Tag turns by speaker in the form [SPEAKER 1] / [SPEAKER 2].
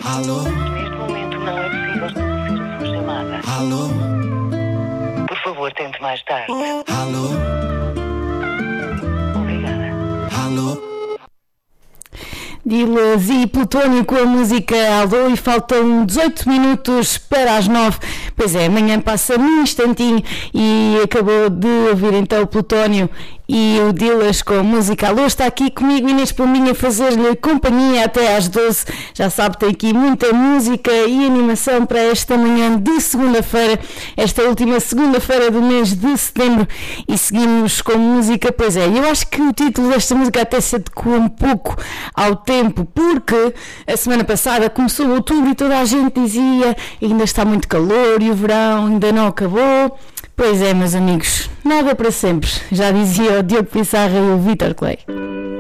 [SPEAKER 1] Alô?
[SPEAKER 2] Neste momento não é possível estabelecer a sua chamada.
[SPEAKER 1] Alô?
[SPEAKER 2] Por favor, tente mais tarde.
[SPEAKER 1] Alô?
[SPEAKER 2] Obrigada.
[SPEAKER 1] Alô?
[SPEAKER 3] Dilas e Plutónio com a música Alô, e faltam 18 minutos para as 9. Pois é, amanhã passa num instantinho e acabou de ouvir então o Plutónio e o Dilas com a música Alô. Está aqui comigo Inês Pombinha a fazer-lhe companhia até às 12. Já sabe, tem aqui muita música e animação para esta manhã de segunda-feira, esta última segunda-feira do mês de setembro, e seguimos com música. Pois é, eu acho que o título desta música até se adequa um pouco ao tempo, porque a semana passada começou outubro e toda a gente dizia ainda está muito calor e o verão ainda não acabou. Pois é, meus amigos, nada para sempre, já dizia o Diogo Pissarra e o Vítor Clay.